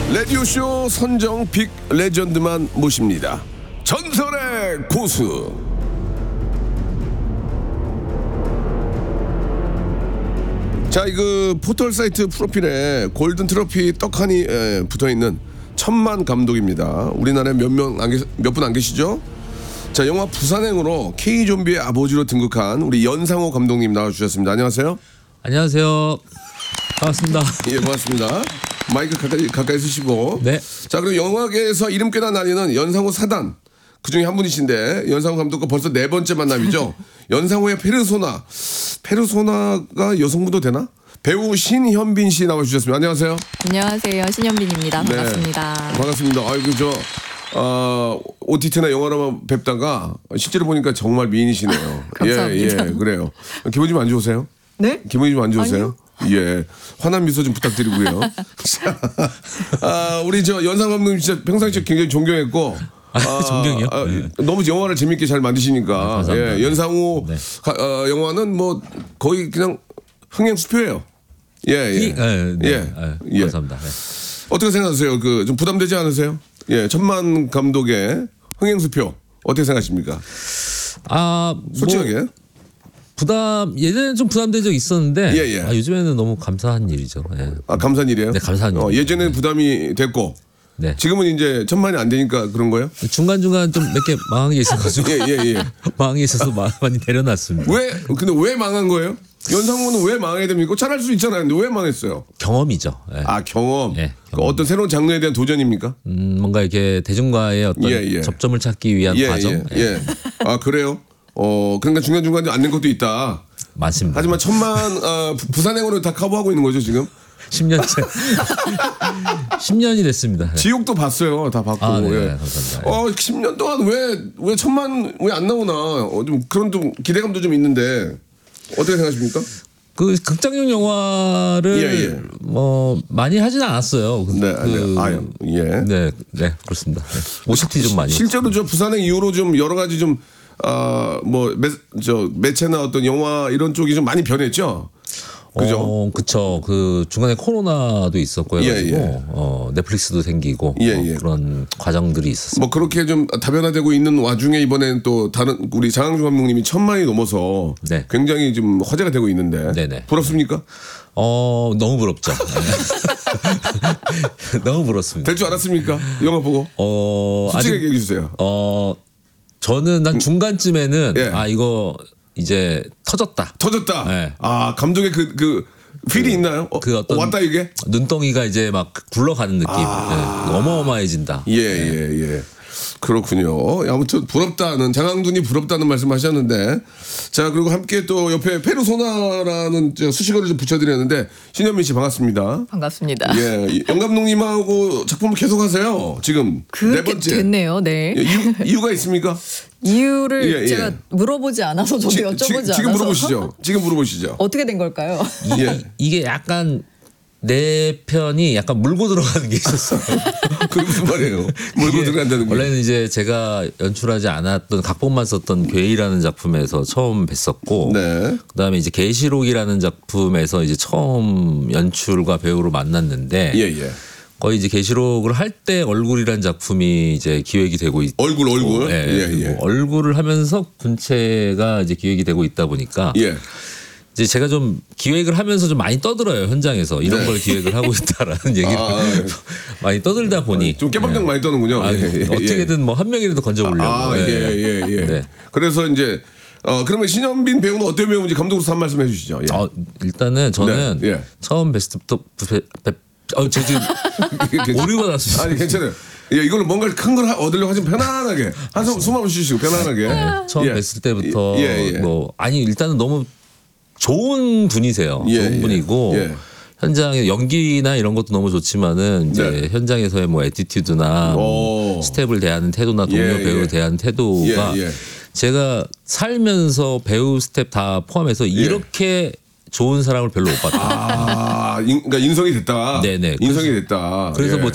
라디오쇼 선정 빅 레전드만 모십니다. 전설의 고수. 자, 이거 포털 사이트 프로필에 골든 트로피 떡하니 붙어있는 천만 감독입니다. 우리나라에 몇 분 안 계시죠? 자, 영화 부산행으로 K좀비의 아버지로 등극한 우리 연상호 감독님 나와주셨습니다. 안녕하세요. 안녕하세요. 반갑습니다. 예, 고맙습니다. 마이크 가까이 쓰시고. 네. 자, 그리고 영화계에서 이름 꽤나 날리는 연상호 사단. 그 중에 한 분이신데, 연상호 감독과 벌써 4번째 만남이죠. 연상호의 페르소나. 페르소나가 여성분도 되나? 배우 신현빈 씨 나와주셨습니다. 안녕하세요. 안녕하세요. 신현빈입니다. 네. 반갑습니다. 반갑습니다. 아이고, OTT나 영화로만 뵙다가 실제로 보니까 정말 미인이시네요. 감사합니다. 예, 그래요. 기분이 좀 안 좋으세요? 네? 기분이 좀 안 좋으세요? 예. 환한 미소 좀 부탁드리고요. 우리 연상 감독님 진짜 평상시에 굉장히 존경했고. 존경이요? 네. 너무 영화를 재밌게 잘 만드시니까. 예, 연상호 네. 영화는 뭐 거의 그냥 흥행수표예요. 예. 감사합니다. 네. 어떻게 생각하세요? 좀 부담되지 않으세요? 예, 천만 감독의 흥행수표 어떻게 생각하십니까? 솔직하게. 예전에는 좀 부담된 적 있었는데 예. 요즘에는 너무 감사한 일이죠. 예. 감사한 일이에요? 네, 감사한 일. 예전에는 부담이 됐고 네. 지금은 이제 천만이 안 되니까 그런 거예요? 중간중간 좀 몇 개 망한 게 있어가지고 예. 망한 게 있어서 많이 내려놨습니다. 근데 왜 망한 거예요? 연상호는 왜 망해야 됩니까? 잘할 수 있잖아요. 근데 왜 망했어요? 경험이죠. 예. 경험. 예, 경험. 어떤 새로운 장르에 대한 도전입니까? 뭔가 이렇게 대중과의 어떤 접점을 찾기 위한 과정. 예. 그래요? 그러니까 중간중간에 안 된 것도 있다. 맞습니다. 하지만 천만 부산행으로 다 커버하고 있는 거죠 지금? 10년째. 10년이 됐습니다. 지옥도 봤어요. 다 봤고. 네, 예. 감사합니다. 10년 동안 왜 천만 왜 안 나오나? 좀 그런 좀 기대감도 좀 있는데 어떻게 생각하십니까? 그 극장용 영화를 뭐 많이 하진 않았어요. 네, 그렇습니다. OTT 좀 많이. 실제로 저 부산행 이후로 좀 여러 가지 좀 매체나 어떤 영화 이런 쪽이 좀 많이 변했죠. 그죠? 그쵸. 그 중간에 코로나도 있었고 해가지고 넷플릭스도 생기고 그런 과정들이 있었어요. 뭐 그렇게 좀 다변화되고 있는 와중에 이번엔 또 다른 우리 장항준 감독님이 천만이 넘어서 굉장히 좀 화제가 되고 있는데 네네. 부럽습니까? 너무 부럽죠. 너무 부럽습니다. 될 줄 알았습니까? 영화 보고? 솔직하게 얘기해 주세요. 저는 난 중간쯤에는 이거 이제 터졌다. 네. 감독의 그 필이 있나요? 어떤 왔다 이게? 눈덩이가 이제 막 굴러가는 느낌. 어마어마해진다. 예. 그렇군요. 아무튼 부럽다는 장항준이 부럽다는 말씀하셨는데 자 그리고 함께 또 옆에 페르소나라는 수식어를 좀 붙여드렸는데 신현민 씨 반갑습니다. 반갑습니다. 예, 영 감독님하고 작품을 계속하세요. 지금 네 번째 됐네요. 네. 이유가 있습니까? 이유를 제가 물어보지 않아서 저도 여쭤보지 않아서. 지금 물어보시죠. 어떻게 된 걸까요? 이게 약간 내 편이 약간 물고 들어가는 게 있었어요. 그게 무슨 말이에요? 물고 들어간다는 게. 원래는 이제 제가 연출하지 않았던 각본만 썼던 괴이라는 작품에서 처음 뵀었고, 그다음에 이제 계시록이라는 작품에서 이제 처음 연출과 배우로 만났는데, 거의 이제 계시록을 할 때 얼굴이라는 작품이 이제 기획이 되고 있고, 얼굴. 얼굴을 하면서 군체가 이제 기획이 되고 있다 보니까. 이제 제가 좀 기획을 하면서 좀 많이 떠들어요 현장에서 이런 걸 기획을 하고 있다라는 얘기를 많이 떠들다 보니 좀 깨방정 많이 떠는군요. 어떻게든 뭐 한 명이라도 건져보려고. 그래서 이제 그러면 신현빈 배우는 어떤 배우인지 감독으로서 한 말씀 해주시죠. 일단은 저는 처음 뵀을 때부터 저 지금 오류가 났습니다. 아니 괜찮아요. 이걸로 뭔가 큰 걸 얻으려고 하시면 편안하게 숨 한번 쉬시고 편안하게. 처음 뵀을 때부터 일단은 너무 좋은 분이세요. 좋은 분이고 현장의 연기나 이런 것도 너무 좋지만은 이제 현장에서의 뭐 애티튜드나 스텝을 대하는 태도나 동료 배우를 대하는 태도가 제가 살면서 배우 스텝 다 포함해서 이렇게 좋은 사람을 별로 못 봤다. 그러니까 인성이 됐다. 네네. 인성이 됐다. 그래서 뭐